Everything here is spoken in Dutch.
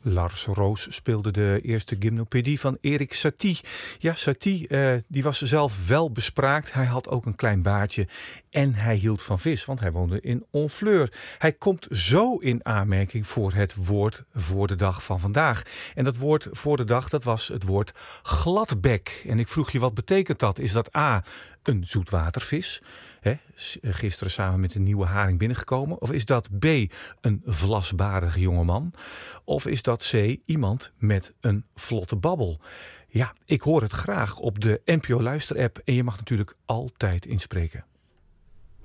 Lars Roos speelde de eerste gymnopedie van Erik Satie. Ja, Satie die was zelf wel bespraakt. Hij had ook een klein baardje en hij hield van vis, want hij woonde in Honfleur. Hij komt zo in aanmerking voor het woord voor de dag van vandaag. En dat woord voor de dag, dat was het woord gladbek. En ik vroeg je, wat betekent dat? Is dat A, een zoetwatervis? Gisteren samen met een nieuwe haring binnengekomen? Of is dat B, een vlasbarige jongeman? Of is dat C, iemand met een vlotte babbel? Ja, ik hoor het graag op de NPO Luister-app en je mag natuurlijk altijd inspreken.